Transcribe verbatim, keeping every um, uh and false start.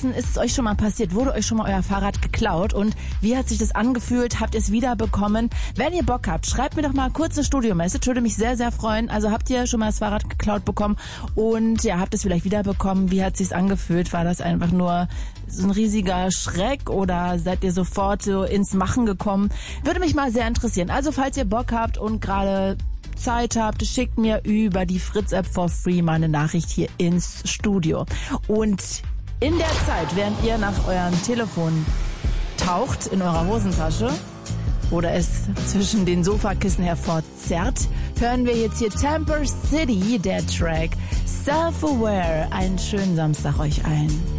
wissen, ist es euch schon mal passiert? Wurde euch schon mal euer Fahrrad geklaut? Und wie hat sich das angefühlt? Habt ihr es wiederbekommen? Wenn ihr Bock habt, schreibt mir doch mal kurz eine Studio-Message. Würde mich sehr, sehr freuen. Also habt ihr schon mal das Fahrrad geklaut bekommen? Und ja, habt es vielleicht wiederbekommen? Wie hat es sich angefühlt? War das einfach nur so ein riesiger Schreck oder seid ihr sofort so ins Machen gekommen? Würde mich mal sehr interessieren. Also falls ihr Bock habt und gerade Zeit habt, schickt mir über die Fritz-App for free mal eine Nachricht hier ins Studio. Und in der Zeit, während ihr nach eurem Telefon taucht in eurer Hosentasche oder es zwischen den Sofakissen hervorzerrt, hören wir jetzt hier Temper City, der Track Self-Aware. Einen schönen Samstag euch allen.